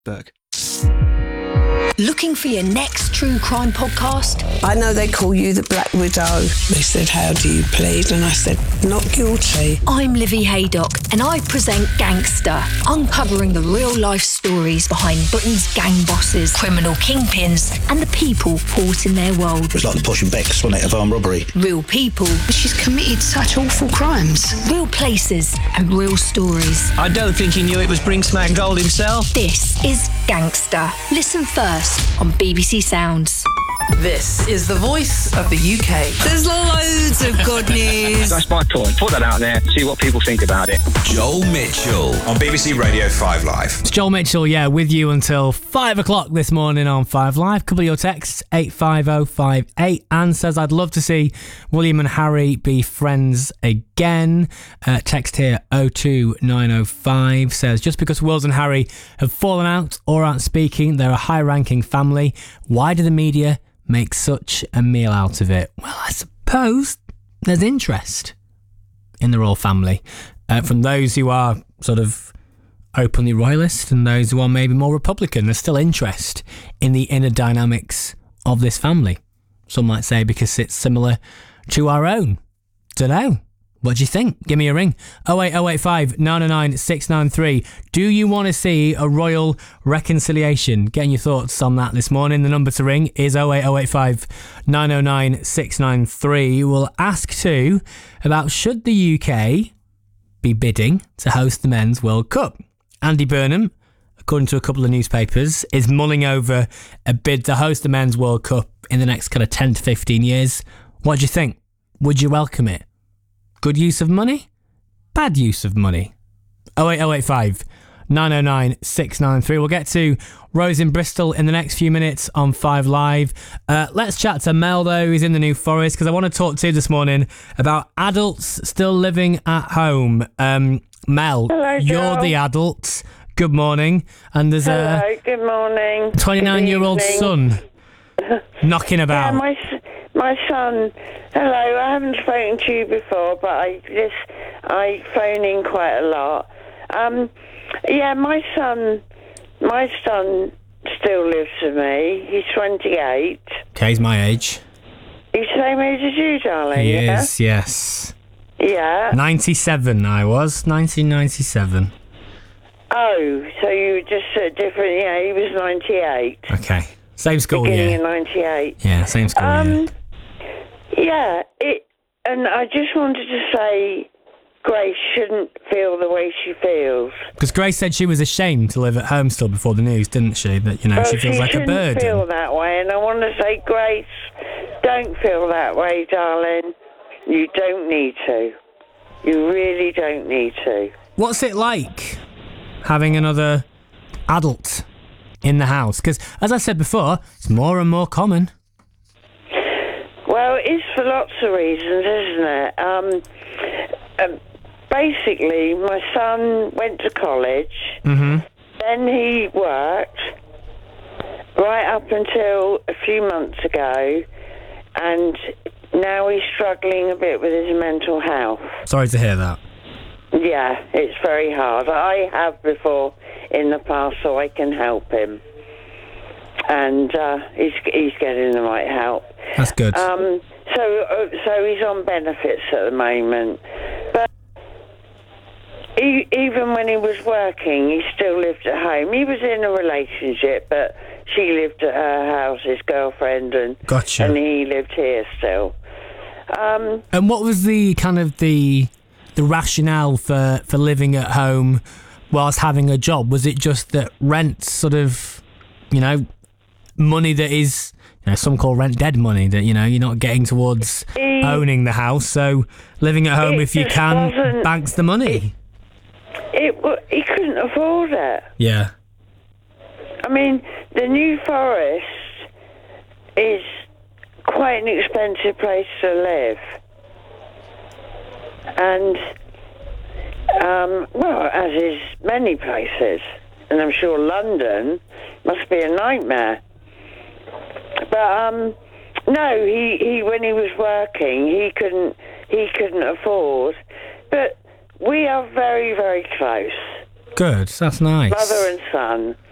Berg. Looking for your next true crime podcast? I know they call you the Black Widow. They said, how do you plead? And I said, not guilty. I'm Livy Haydock, and I present Gangster, uncovering the real-life stories behind Britain's gang bosses, criminal kingpins, and the people caught in their world. It was like the Posh and Becks, wasn't it, of armed robbery? Real people. She's committed such awful crimes. Real places and real stories. I don't think he knew it was Brinksmack Gold himself. This is Gangster. Listen first on BBC Sounds. This is the voice of the UK. There's loads of good news. That's my point. Put that out there, see what people think about it. Joel Mitchell on BBC Radio 5 Live. It's Joel Mitchell, with you until 5 o'clock this morning on 5 Live. Couple of your texts, 85058. Anne says, I'd love to see William and Harry be friends again. Text here, 02905 says, just because Wills and Harry have fallen out or aren't speaking, they're a high-ranking family. Why do the media make such a meal out of it? Well, I suppose there's interest in the royal family from those who are sort of openly royalist and those who are maybe more Republican. There's still interest in the inner dynamics of this family. Some might say because it's similar to our own. Don't know. What do you think? Give me a ring. 08085 909 693. Do you want to see a royal reconciliation? Getting your thoughts on that this morning. The number to ring is 08085 909 693. We'll ask too about should the UK be bidding to host the Men's World Cup? Andy Burnham, according to a couple of newspapers, is mulling over a bid to host the Men's World Cup in the next kind of 10 to 15 years. What do you think? Would you welcome it? Good use of money? Bad use of money? 08085 909 693. We'll get to Rose in Bristol in the next few minutes on 5 Live. Let's chat to Mel, though, who's in the New Forest, because I want to talk to you this morning about adults still living at home. Mel, hello, you're the adult. Good morning. And there's good morning. 29-year-old son knocking about. Yeah, my son. Hello, I haven't spoken to you before, but I phone in quite a lot. My son still lives with me. He's 28. Okay, he's my age. He's the same age as you, darling. He is, yes. Yeah. 97 I was, 1997. Oh, so you were just different. Yeah, he was 98. Okay, same school Beginning year. of 98. Yeah, same school year. Yeah, and I just wanted to say Grace shouldn't feel the way she feels. Because Grace said she was ashamed to live at home still before the news, didn't she? That, she feels like a burden. She shouldn't feel that way, and I want to say, Grace, don't feel that way, darling. You don't need to. You really don't need to. What's it like having another adult in the house? Because, as I said before, it's more and more common. Well, it's for lots of reasons, isn't it? Basically, my son went to college, then he worked right up until a few months ago, and now he's struggling a bit with his mental health. Sorry to hear that. Yeah, it's very hard. I have before in the past, so I can help him. And he's getting the right help. That's good. So he's on benefits at the moment. But even when he was working, he still lived at home. He was in a relationship, but she lived at her house, his girlfriend, and gotcha. And he lived here still. And what was the kind of the rationale for living at home whilst having a job? Was it just that rent sort of, money that is, some call rent dead money, that, you're not getting towards owning the house, so living at home if you can banks the money? He couldn't afford it. Yeah. I mean, the New Forest is quite an expensive place to live. And, as is many places. And I'm sure London must be a nightmare. But, no, he when he was working, he couldn't afford. But we are very, very close. Good, that's nice. Mother and son.